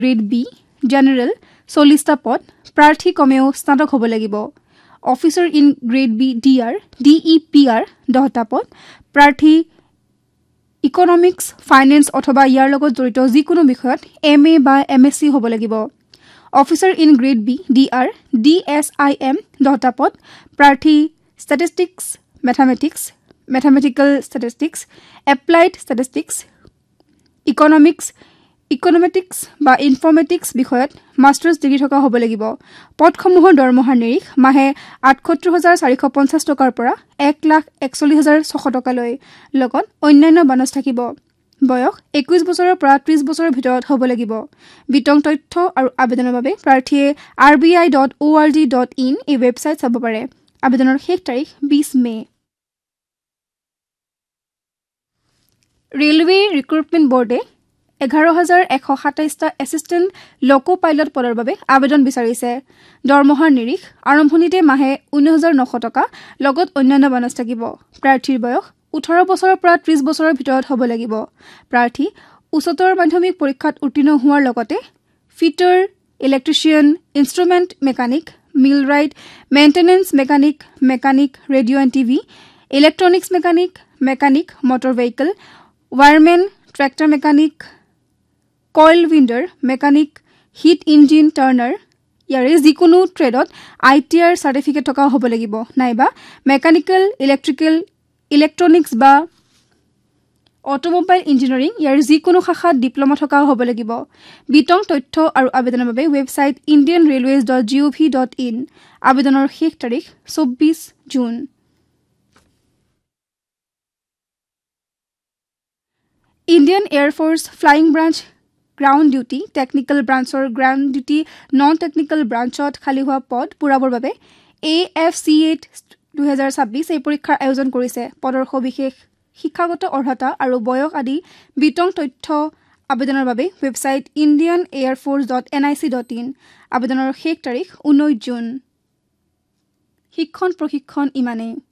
grade B general 40টা পদ প্ৰাৰ্থী কমেও স্নাতক হ'ব লাগিব officer in grade B DEPR 10টা পদ প্ৰাৰ্থী ইকনমিক্স ফাইনেন্স অথবা ইয়াৰ লগত জড়িত যিকোনো বিষয়ত MA বা MSc হ'ব লাগিব officer in grade B DR DSIM 10টা পদ প্ৰাৰ্থী statistics mathematical statistics applied statistics ইকনমেটিক্স বা ইনফৰ্মেটিক্স বিষয়ত মাষ্টাৰ্ছ ডিগ্ৰী থকা হ'ব লাগিব পদসমূহৰ দৰমহাৰ নিৰিখ মাহে ৭৮,৪৫০ টকাৰ পৰা ১,৪১,৬০০ টকালৈ লগত অন্যান্য বানচ থাকিব বয়স 21 বছৰৰ পৰা 30 বছৰৰ ভিতৰত হ'ব লাগিব বিতং তথ্য আৰু আবেদনৰ বাবে প্ৰাৰ্থীয়ে rbi.org.in এই ৱেবছাইট চাব পাৰে আবেদনৰ শেষ তাৰিখ 20 মে ৰেলৱে ৰিক্ৰুটমেণ্ট বৰ্ডে 11,127টা এছিষ্টেণ্ট লোকো পাইলট পদৰ বাবে আবেদন বিচাৰিছে দৰমহাৰ নিৰিখ আৰম্ভণিতে মাহে 19,900 টকা লগত অন্যান্য বানচ থাকিব প্ৰাৰ্থীৰ বয়স 18 বছৰৰ পৰা 30 বছৰৰ ভিতৰত হ'ব লাগিব প্ৰাৰ্থী উচ্চতৰ মাধ্যমিক পৰীক্ষাত উত্তীৰ্ণ হোৱাৰ লগতে fitter electrician instrument mechanic মিলৰাইট maintenance mechanic radio' and TV electronics mechanic motor vehicle wireman tractor mechanic coil উইণ্ডাৰ mechanic hit engine turner ইয়াৰে যিকোনো ট্ৰেডত ITR চাৰ্টিফিকেট থকা হ'ব লাগিব নাইবা মেকানিকেল ইলেক্ট্ৰনিক্স বা অটোমোবাইল ইঞ্জিনিয়াৰিং ইয়াৰ যিকোনো শাখাত ডিপ্ল'মা থকা হ'ব লাগিব বিতং তথ্য আৰু আবেদনৰ বাবে ৱেবছাইট indianrailways.gov.in আবেদনৰ শেষ তাৰিখ 24 June Indian air force flying branch ground duty technical ব্ৰাঞ্চৰ ground duty non technical ব্ৰাঞ্চত খালী হোৱা পদ পূৰাবৰ বাবে AFC8 2026 এই পৰীক্ষাৰ আয়োজন কৰিছে পদৰ সবিশেষ শিক্ষাগত অৰ্হতা আৰু বয়স আদি বিতং তথ্য আবেদনৰ বাবে ৱেবছাইট indianairforce.nic.in আবেদনৰ শেষ তাৰিখ 19 জুন শিক্ষণ প্ৰশিক্ষণ ইমানেই